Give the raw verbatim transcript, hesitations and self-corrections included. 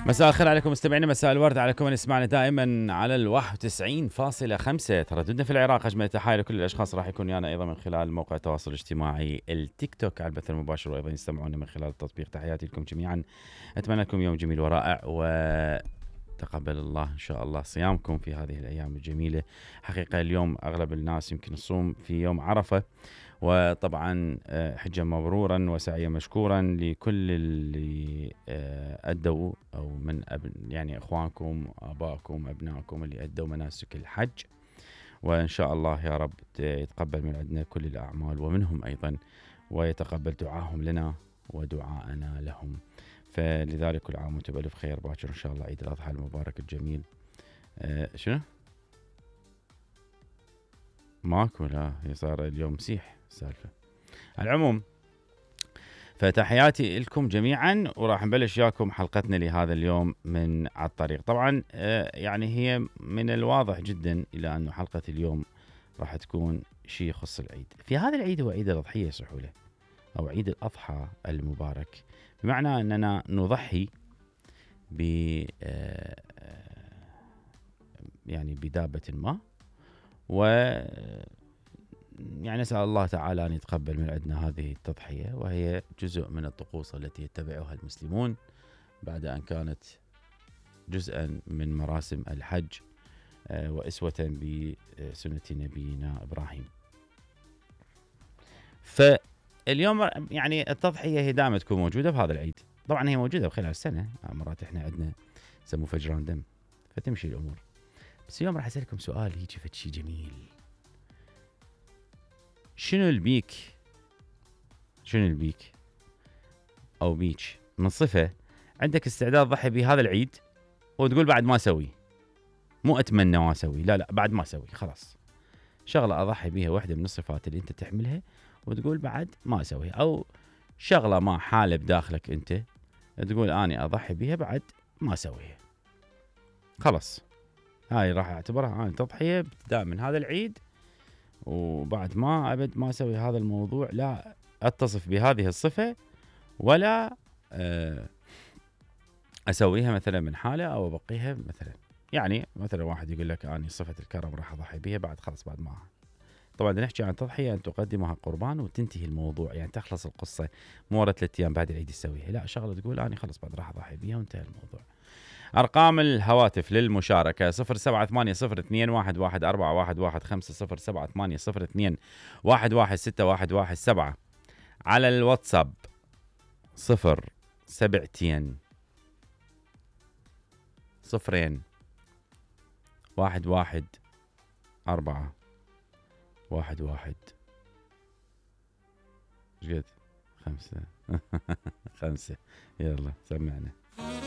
مساء الخير عليكم مستمعينا، مساء الورد على كل من يسمعنا دائما على الواحد وتسعين فاصلة خمسة. ترددنا في العراق. أجمل تحايا لكل الأشخاص راح يكون ويانا أيضا من خلال موقع التواصل الاجتماعي التيك توك على البث المباشر، وأيضا يستمعونا من خلال التطبيق. تحياتي لكم جميعا، أتمنى لكم يوم جميل ورائع، وتقبل الله إن شاء الله صيامكم في هذه الأيام الجميلة. حقيقة اليوم أغلب الناس يمكن يصوم في يوم عرفة، وطبعا حجة مبرورا وسعيا مشكورا لكل اللي أدوا أو من أب... يعني إخوانكم آبائكم أبنائكم اللي أدوا مناسك الحج، وإن شاء الله يا رب يتقبل من عندنا كل الأعمال ومنهم أيضا، ويتقبل دعاهم لنا ودعاءنا لهم. فلذلك كل عام وانتم بألف خير. باكر إن شاء الله عيد الأضحى المبارك الجميل. أه شنو؟ ماكو، لا صار اليوم مسيح السالفة. على العموم فتحياتي لكم جميعا، وراح نبلش وياكم حلقتنا لهذا اليوم من على الطريق. طبعا يعني هي من الواضح جدا الى انه حلقة اليوم راح تكون شيء يخص العيد. في هذا العيد هو عيد الأضحية سحولة او عيد الأضحى المبارك، بمعنى اننا نضحي ب يعني بدابة ما، و يعني نسأل الله تعالى أن يتقبل من عندنا هذه التضحية، وهي جزء من الطقوس التي يتبعها المسلمون بعد أن كانت جزءا من مراسم الحج وأسوة بسنة نبينا إبراهيم. فاليوم يعني التضحية هي دائما تكون موجودة بهذا العيد. طبعا هي موجودة خلال السنة، مرات احنا عندنا يسموه فجران دم، فتمشي الأمور. بس اليوم راح أسألكم سؤال يجي فد شيء جميل. شنو البيك شنو البيك او بيك من صفة عندك استعداد تضحي بهذا العيد وتقول بعد ما اسوي، مو اتمنى ما اسوي، لا لا بعد ما اسوي خلاص، شغلة اضحي بيها واحدة من الصفات اللي انت تحملها وتقول بعد ما اسوي، او شغلة ما حالة بداخلك انت تقول اني اضحي بيها بعد ما اسويها، خلاص هاي راح اعتبرها انا تضحية ابتداء من هذا العيد، وبعد ما أبد ما أسوي هذا الموضوع، لا أتصف بهذه الصفة ولا أسويها مثلا من حالة أو أبقيها مثلا. يعني مثلا واحد يقول لك أنا صفة الكرم راح أضحي بها بعد خلاص بعد ما، طبعا نحكي عن تضحية أن تقدمها قربان وتنتهي الموضوع، يعني تخلص القصة مو ورا ثلاث أيام بعد العيد تسويها، لا شغلة تقول أنا خلاص بعد راح أضحي بها وانتهى الموضوع. أرقام الهواتف للمشاركة صفر سبعة ثمانية صفر اثنين واحد واحد أربعة واحد واحد خمسة صفر سبعة ثمانية صفر اثنين واحد واحد ستة واحد واحد سبعة. على الواتساب صفر سبعتين صفرين واحد واحد أربعة واحد واحد جد خمسة خمسة. يلا سمعنا.